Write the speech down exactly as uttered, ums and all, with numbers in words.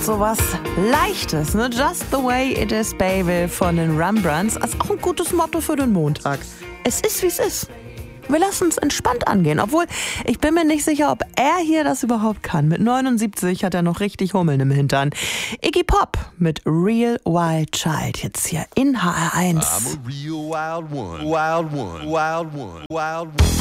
sowas Leichtes, ne? Just the way it is, baby, von den Rembrandts. Ist auch ein gutes Motto für den Montag. Es ist, wie es ist. Wir lassen es entspannt angehen. Obwohl, ich bin mir nicht sicher, ob er hier das überhaupt kann. Mit neunundsiebzig hat er noch richtig Hummeln im Hintern. Iggy Pop mit Real Wild Child. Jetzt hier in H R eins. I'm a real wild one. Wild one. Wild one. Wild one.